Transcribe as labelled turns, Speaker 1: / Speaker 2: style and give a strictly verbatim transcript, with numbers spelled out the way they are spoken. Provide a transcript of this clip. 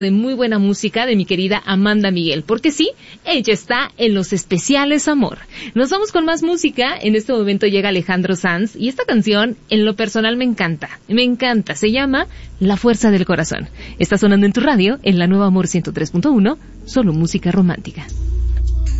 Speaker 1: de muy buena música de mi querida Amanda Miguel, porque sí, ella está en los especiales Amor. Nos vamos con más música. En este momento llega Alejandro Sanz y esta canción en lo personal me encanta, me encanta, se llama La Fuerza del Corazón. Está sonando en tu radio, en la Nueva Amor ciento tres punto uno, solo música romántica.